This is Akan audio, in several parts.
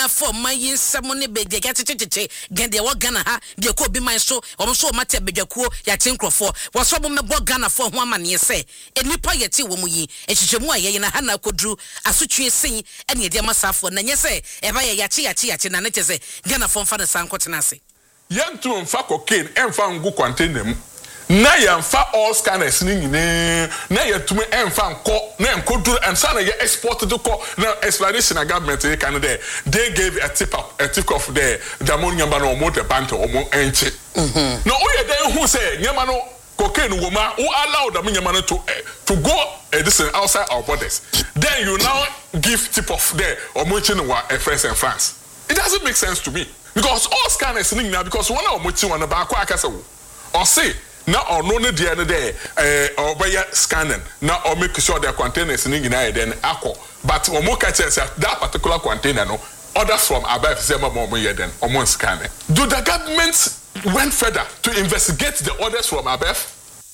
Ghana for my yin samone be de gatecheche gen de Ghana ha de ko bi man so o so mate bedwakuo ya tinkrofo wo so bo mebo Ghana for ho amane se enipa yete wo mu yi ehihemu aye na ha na kodru asotwe sen ene de masafo na nye se e ba ye yache na ne tese Ghana for mfa na sankotena se yentu mfa cocaine emfa ngu container mu na yamfa all scanners ni nyine na yetume emfa nko na enkoduru ensa na ye export to ko na explanation government e kan there they gave a tip of the ammonia ba no mo the bank omo enche no o ye den hu say nyama no cocaine woman who allow the nyama no to go outside our borders then you now give tip of there omo enche no wa France and France. It doesn't make sense to me because all scanners ni nyina because one omo enche one ba kwa akasa wo or say na ono ne dia ne there obeya scanning na o make sure the containers ni nyina then akọ but omo ka chance that particular container no others from above say mo here then omo scanning. Do the government went further to investigate the orders from above?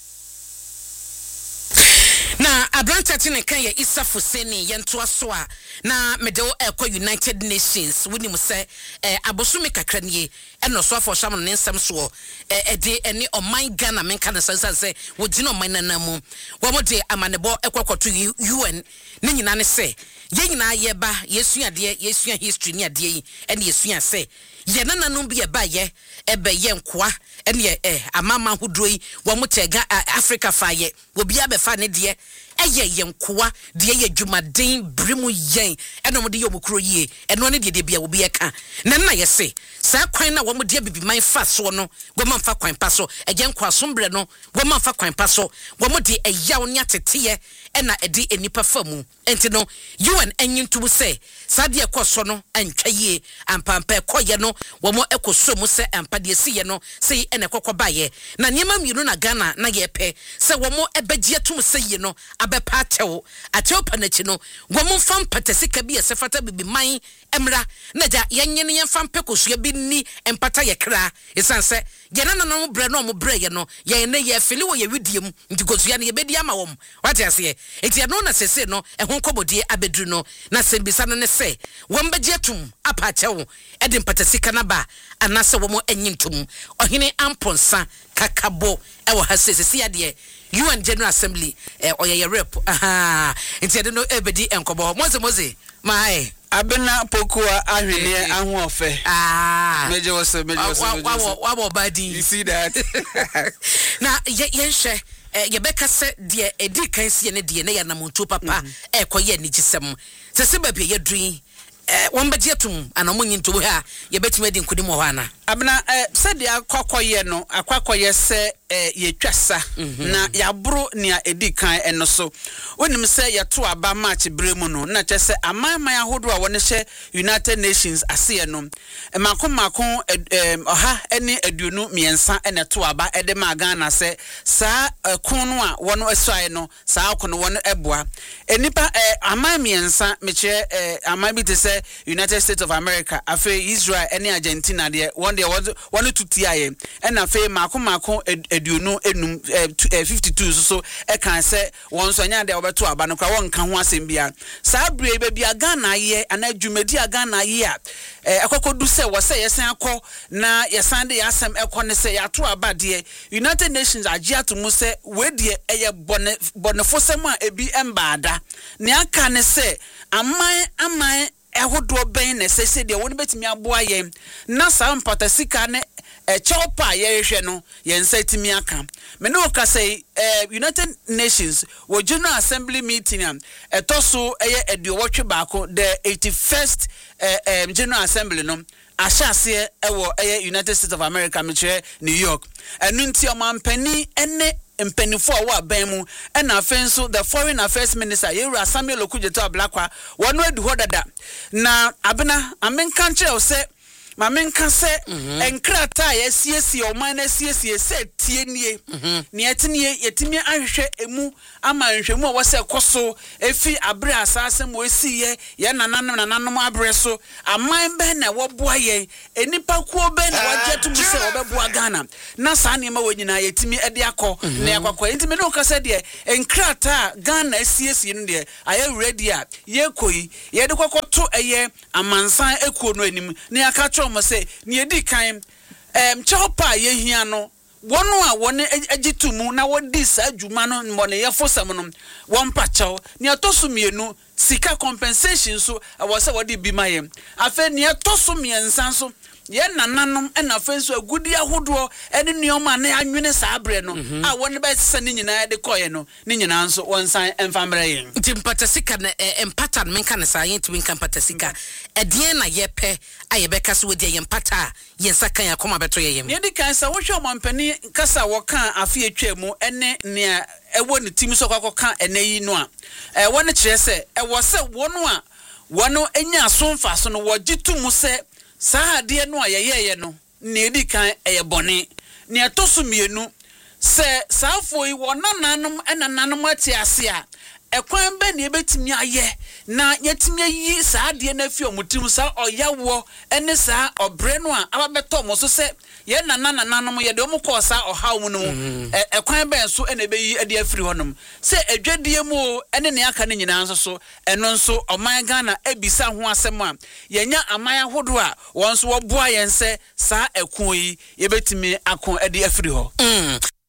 Na abrantati ne kan ye Isa Fuseni yento aso a na medeo ekọ United Nations woni mu se abosumi kakra ne eno so afọ sham ne nsem so de ene oman Ghana menka na sansan se wo gina oman nanamu wo mo de amanebo ekọkọto UN ne nyina ne se ye nyina ye ba yesua history ne ade yi ene yesua se ye nananum bi eba ye ebe ye nkoa ene amama hudro yi wo mo tega Africa fa ye wo bia be fa ne de eye yenkoa de ye dwumaden brimu yen eno mo de yomukro yie eno ne de bia wo bia ka na ye se sa kwan na wo mo de bibiman fa so no wo ma fa kwan pa so eje nkwa sombre no wo ma fa kwan pa so wo mo de eyaw nya teteye ena edi enipa famu enti no UN enyintu se sa de ekoso no antwa yie ampampa ekoye no wo mo ekoso mu se ampa de siye no sei ene kokko baye na niema miru na Ghana na ye pe se wo mo ebegie tum se yi no abepa atewo panachi no wo mo fam patasika bi esefata bibiman emra na ja yenyene yemfam pekosua bi ni empata ye kra esanse ye na no bre no mo bre ye no ye ne ye fili wo ye widiem ntikosua ne ye bedi ama wom wate ase eti no na sese no ehon kobodie abedru no na sembisa no ne se wo mbegie tum apa atewo edin patasika na ba anase wo mo enyintum ohene amponsa kakabo ewo ha sese ya de UN General Assembly oye rep enti no ebedi enkobo moze mai abena pokua ahwene ahofe meje wose wa badi you see that na yenhwe ye beka se de edi kan se ne de ne ya namontu papa ekoye ni gisem sese ba bia yedrin wombaje tum anamunyinto ha ye betime di nkudi mo hana abena sede akwakoye no akwakoye se ye twasa na yabro nia edi kan eno so wonim se ye to aba match bremu no na kyese amama yahodo a woni hye United Nations ase no makon oha ene aduonu miensa ene to aba ede ma Ghana se sa kono a wono asuaye no sa kono wono eboa enipa ama miensa meche ama bi te se United States of America afa Israel ene Argentina de one tutiaye ena afa makon aduonu enum 52 so e kan se won so nya de obeto aba no kwa won kan ho asem bia sa bre be bia Ghana ye ana dwumadi Ghana ye a ekokodu se wo se yesen akọ na yesan de yasem ekọ ne se yato aba de United Nations agye to mu se we de eye bonefosem a ebi embaada ne aka ne se aman ehodo ben ne se de woni betimi aboa ye na sa mpata sika ne chopa ye hwe no ye nsatimi aka me no ka say United Nations wo General Assembly meeting etoso eye ediowotwe baako the 81st General Assembly no ashase ewo United States of America meche New York enu nti omampani ene mpenifo wa banmu ena afenso the Foreign Affairs Minister Yewura Samuel Okudzeto Ablakwa wono adu hodada na abena amenka nkyerɛ se ma menka se enkrata ya siesie o man na siesie se tie nie ne yetine yetimi ahwehwe emu ama nhwemu a wose koso efi abre asase mo esiye ye nananom abre so aman be na woboa ye enipa kuo be na wajetum se obeboa Ghana na saa ne ma wonyina yetimi ede akọ na yakwa ntimi no kasa de enkrata Ghana siesie no de aye ready a ye koi ye de kokoto eye amansan ekuo no anim na yaka mo se ne edi kan chopa ye hia no wono a wone agitumu na wodi sa adwuma no mo ne yefosam no won pachaw ne atoso mienu sika compensation so awose wodi bi maye afa ne atoso miensan so ye nananom na fenso agudi ahodo ene neoma na anwene sa abre no a wone ba sesa ne nyina de koye no ne nyina nso wonsan emfambre yen timpata sika na empata menka na sa yenti winka empata sika edien na yepe ayebeka so wodi empata yensa kan yakoma beto yeyem ne di kan sa wo hwe omampani kasa wo kan afi atwemu ene ne ewo ne tim so kwakoka eneyi no a wone kire se ewo se wono enya asomfa so no wogitum se saa de no ayeye no ne di kan eyebone ne atoso mienu se saafo yi wonananom enananom atiase a ekwan be ne betimi aye na yetimi yi saa de na fi omutim saa oyawo ene saa obre no a ababeto mo so se ye nanananom ye de omukọ saa ohaw mu no ekwan be nso ene be yi ade afiri honom se edwadie mu ene ne aka ne nyina nso so eno nso oman Ghana ebisa ho asem a yenya aman ahodo a won so wo boa yense saa ekun yi ye betimi akon ade afiri ho